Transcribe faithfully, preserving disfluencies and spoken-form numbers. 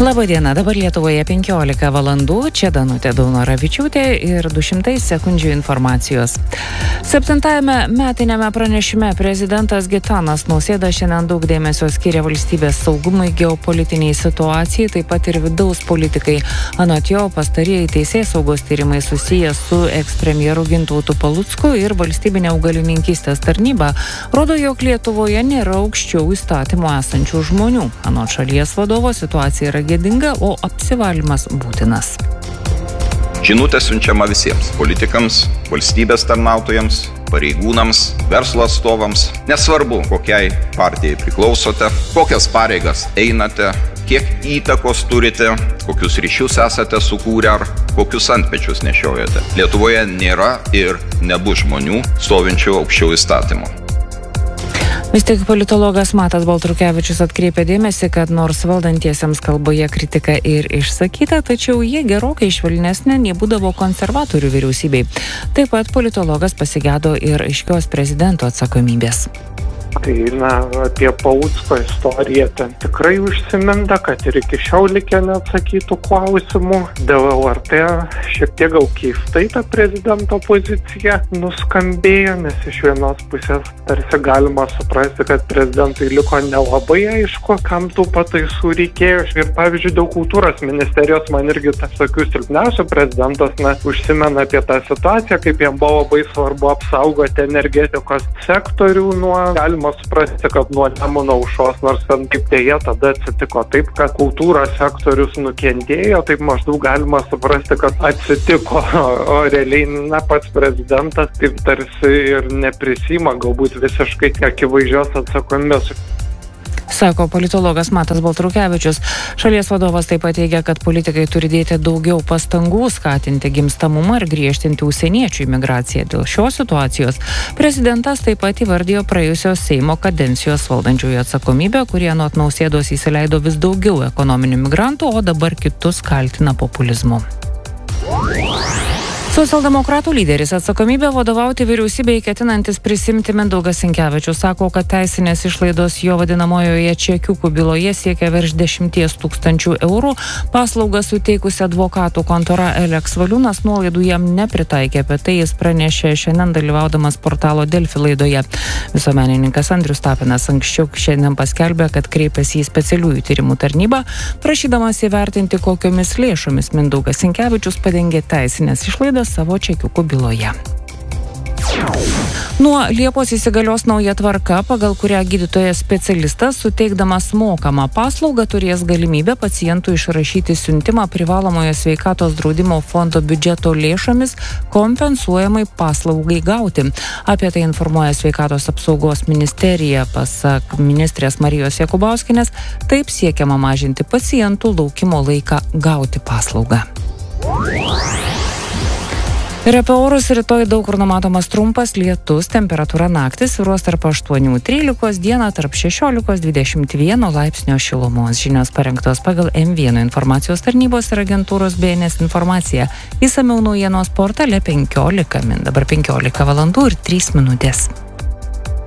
Labą dieną, dabar Lietuvoje penkiolika valandų, čia Danutė Daunoravičiūtė ir du šimtai sekundžių informacijos. Septintajame metinėme pranešime prezidentas Gitanas Nausėda šiandien daug dėmesio skiria valstybės saugumui, geopolitiniai situacijai, taip pat ir vidaus politikai. Anot jo, pastarieji teisėsaugos tyrimai susiję su ekspremjeru Gintautu Palucku ir valstybinė augalininkystės tarnyba rodo, jog Lietuvoje nėra aukščiau įstatymų esančių žmonių. Anot šalies vadovo, situacija yra gėdinga, o apsivalymas būtinas. Žinutė siunčiama visiems – politikams, valstybės tarnautojams, pareigūnams, verslo atstovams. Nesvarbu, kokiai partijai priklausote, kokias pareigas einate, kiek įtakos turite, kokius ryšius esate sukūrę ar kokius antpečius nešiojate. Lietuvoje nėra ir nebus žmonių stovinčių aukščiau įstatymų. Vis tik politologas Matas Baltrukevičius atkreipė dėmesį, kad nors valdantiesiems kalboje kritika ir išsakyta, tačiau jie gerokai švelnesnė nei būdavo konservatorių vyriausybei. Taip pat politologas pasigėdo ir aiškios prezidento atsakomybės. Tai, na, apie Palucko istoriją ten tikrai užsiminta, kad ir iki šiol likę neatsakytų klausimų. Dėl L R T šiek tiek gal keistai ta prezidento pozicija nuskambėjo, nes iš vienos pusės tarsi galima suprasti, kad prezidentui liko nelabai aišku, kam tų pataisų reikėjo. Ir pavyzdžiui, dėl kultūros ministerijos man irgi tas tokių silpniausių prezidentas, na, užsimena apie tą situaciją, kaip jam buvo labai svarbu apsaugoti energetikos sektorių nuo galima suprasti, kad nuo Nemuno aušros, nors ten kaip dėja tada atsitiko taip, kad kultūros sektorius nukentėjo, taip maždaug galima suprasti, kad atsitiko, o realiai, na, pats prezidentas taip tarsi ir neprisima galbūt visiškai akivaizdžios atsakomybės. Sako politologas Matas Baltrukevičius. Šalies vadovas taip pat teigia, kad politikai turi dėti daugiau pastangų skatinti gimstamumą ir griežtinti užsieniečių imigraciją. Dėl šios situacijos prezidentas taip pat įvardijo praėjusios Seimo kadencijos valdančiųjų atsakomybę, kurie anot Nausėdos įsileido vis daugiau ekonominių migrantų, o dabar kitus kaltina populizmu. Socialdemokratų lyderis atsakomybę vadovauti vyriausybei ketinantis prisimti Mindaugas Sinkevičius sako, kad teisinės išlaidos jo vadinamojoje čekiukų byloje siekia virš dešimties tūkstančių eurų. Paslaugą suteikusi advokatų kontora Eleks Valiūnas nuolaidų jam nepritaikė. Apie tai jis pranešė šiandien dalyvaudamas portalo Delfi laidoje. Visuomenininkas Andrius Tapinas anksčiau šiandien paskelbė, kad kreipėsi į specialiųjų tyrimų tarnybą, prašydamas įvertinti, kokiomis lėšomis Mindaugas Sinkevičius padengė teisinės išlaidas savo čekiukų byloje. Nuo Liepos įsigalios nauja tvarka, pagal kurią gydytojas specialistas, suteikdamas mokamą paslaugą, turės galimybę pacientų išrašyti siuntimą privalomojo sveikatos draudimo fondo biudžeto lėšomis kompensuojamai paslaugai gauti. Apie tai informuoja Sveikatos apsaugos ministerija. Pasak ministrės Marijos Jakubauskienės, taip siekiama mažinti pacientų laukimo laiką gauti paslaugą. Ir apie orus rytoj daug kur numatomas trumpas lietus, temperatūra naktį svyruos tarp aštuonių trylikos, dieną tarp šešiolikos dvidešimt vieno laipsnio šilumos. Žinios parengtos pagal M vienas informacijos tarnybos ir agentūros B N S informaciją. Išsamiau naujienos portale penkiolika min. Dabar penkiolika valandų ir trys minutės.